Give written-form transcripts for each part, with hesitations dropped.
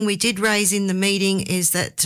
we did raise in the meeting is that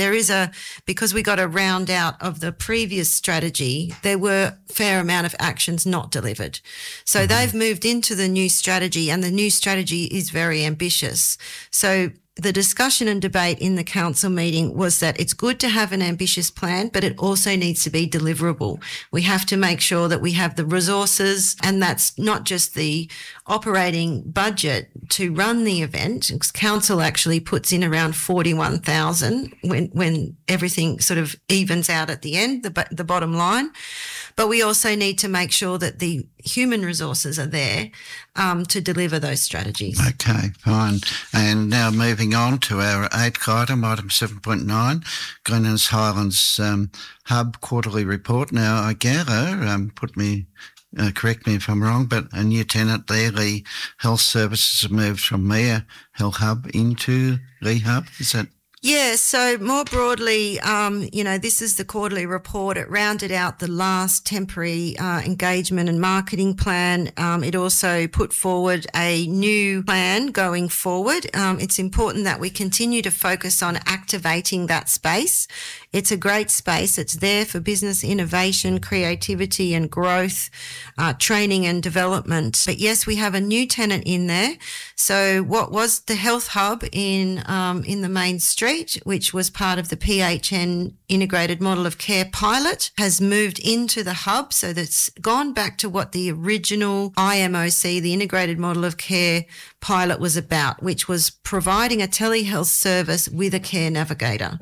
because we got a round out of the previous strategy, there were a fair amount of actions not delivered. So they've moved into the new strategy, and the new strategy is very ambitious. So the discussion and debate in the council meeting was that it's good to have an ambitious plan, but it also needs to be deliverable. We have to make sure that we have the resources, and that's not just the operating budget to run the event. Council actually puts in around 41,000 when everything sort of evens out at the end, the bottom line. But we also need to make sure that the human resources are there to deliver those strategies. Okay, fine. And now moving on to our eighth item 7.9, Greenlands Highlands Hub Quarterly Report. Now, I gather, correct me if I'm wrong, but a new tenant there, the Health Services, have moved from Mia Health Hub into the Hub. Is that? Yeah, so more broadly, this is the quarterly report. It rounded out the last temporary engagement and marketing plan. It also put forward a new plan going forward. It's important that we continue to focus on activating that space. It's a great space. It's there for business innovation, creativity and growth, training and development. But yes, we have a new tenant in there. So what was the Health Hub in the main street, which was part of the PHN Integrated Model of Care pilot, has moved into the hub. So that's gone back to what the original IMOC, the Integrated Model of Care pilot, was about, which was providing a telehealth service with a care navigator.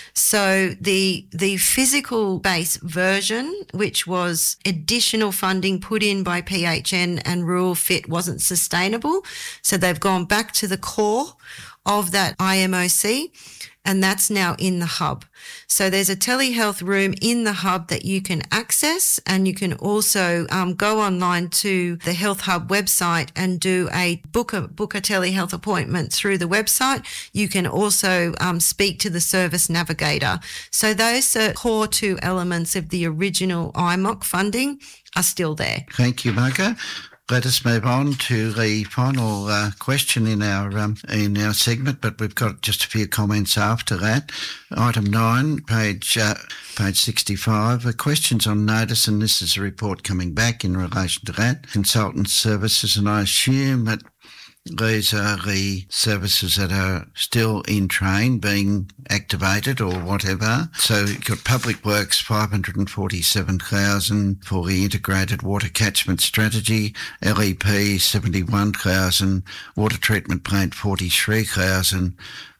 So the physical base version, which was additional funding put in by PHN and Rural Fit, wasn't sustainable. So they've gone back to the core of that IMOC, and that's now in the hub. So there's a telehealth room in the hub that you can access, and you can also go online to the Health Hub website and book a telehealth appointment through the website. You can also speak to the service navigator. So those are core two elements of the original IMOC funding are still there. Thank you, Margo. Let us move on to the final question in our segment, but we've got just a few comments after that. Item 9, page 65, the questions on notice, and this is a report coming back in relation to that. Consultant services, and I assume that these are the services that are still in train, being activated or whatever. So you've got Public Works, 547,000 for the Integrated Water Catchment Strategy, LEP, 71,000, Water Treatment Plant, 43,000,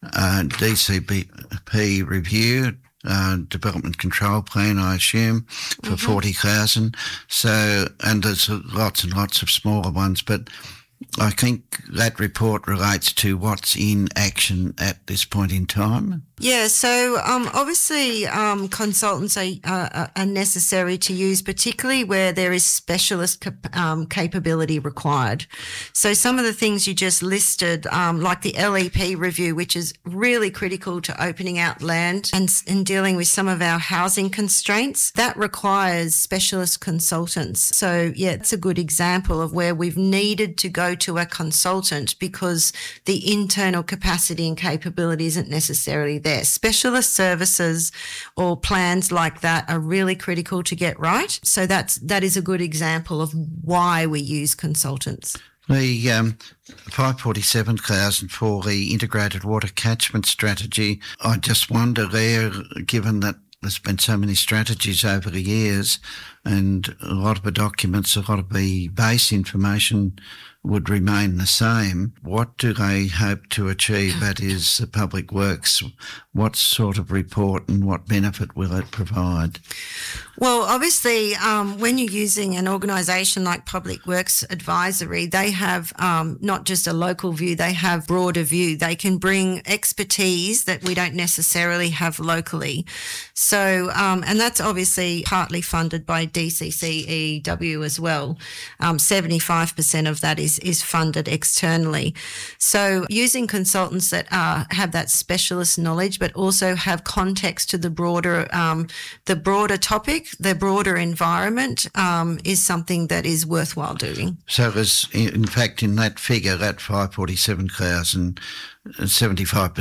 DCP Review, Development Control Plan, I assume, for 40,000. So, and there's lots and lots of smaller ones, but I think that report relates to what's in action at this point in time. Yeah, so obviously consultants are necessary to use, particularly where there is specialist capability required. So some of the things you just listed, like the LEP review, which is really critical to opening out land and dealing with some of our housing constraints, that requires specialist consultants. So, yeah, it's a good example of where we've needed to go to a consultant because the internal capacity and capability isn't necessarily there. Specialist services or plans like that are really critical to get right. So that is a good example of why we use consultants. The 547,000 for the Integrated Water Catchment Strategy, I just wonder there, given that there's been so many strategies over the years and a lot of the documents, a lot of the base information would remain the same. What do they hope to achieve? That is, the Public Works. What sort of report and what benefit will it provide? Well, obviously, when you're using an organisation like Public Works Advisory, they have not just a local view, they have broader view. They can bring expertise that we don't necessarily have locally. So, and that's obviously partly funded by DCCEW as well. 75% of that is funded externally. So using consultants that have that specialist knowledge, but also have context to the broader topic, protect the broader environment is something that is worthwhile doing. So there's, in fact, in that figure, that 547,000, 75%